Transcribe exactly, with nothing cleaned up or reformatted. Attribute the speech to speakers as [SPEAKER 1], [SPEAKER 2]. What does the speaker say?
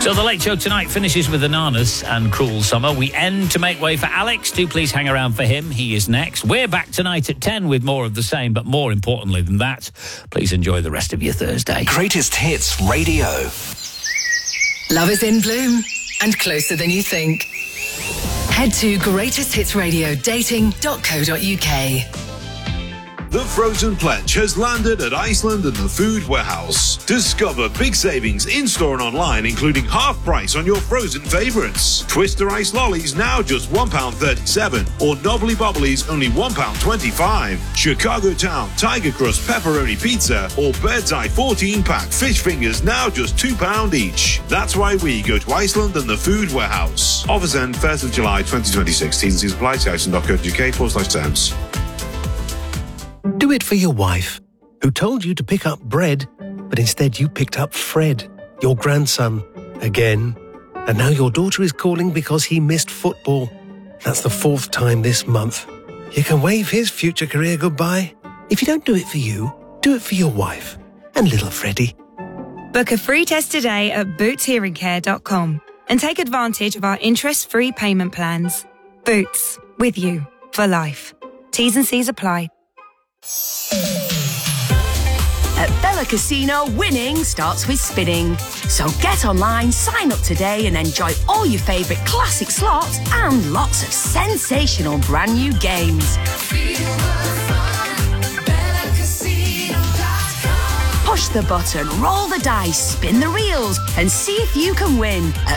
[SPEAKER 1] So the Late Show tonight finishes with Ananas and Cruel Summer. We end to make way for Alex. Do please hang around for him. He is next. We're back tonight at ten with more of the same, but more importantly than that, please enjoy the rest of your Thursday.
[SPEAKER 2] Greatest Hits Radio.
[SPEAKER 3] Love is in bloom and closer than you think. Head to greatest hits radio dating dot co dot uk.
[SPEAKER 4] The Frozen Pledge has landed at Iceland and the Food Warehouse. Discover big savings in-store and online, including half price on your frozen favourites. Twister Ice Lollies now just one pound thirty-seven, or Knobbly Bobblies only one pound twenty-five. Chicago Town Tiger Crust Pepperoni Pizza or Bird's Eye fourteen pack Fish Fingers now just two pounds each. That's why we go to Iceland and the Food Warehouse. Offers end first of July twenty twenty-six. T's and C's apply to iceland dot co dot uk forward slash terms.
[SPEAKER 5] Do it for your wife, who told you to pick up bread, but instead you picked up Fred, your grandson, again. And now your daughter is calling because he missed football. That's the fourth time this month. You can wave his future career goodbye. If you don't do it for you, do it for your wife and little Freddie.
[SPEAKER 6] Book a free test today at boots hearing care dot com and take advantage of our interest-free payment plans. Boots, with you for life. T's and C's apply.
[SPEAKER 7] At Bella Casino, winning starts with spinning. So get online, sign up today and enjoy all your favourite classic slots and lots of sensational brand new games. Push the button, roll the dice, spin the reels and see if you can win at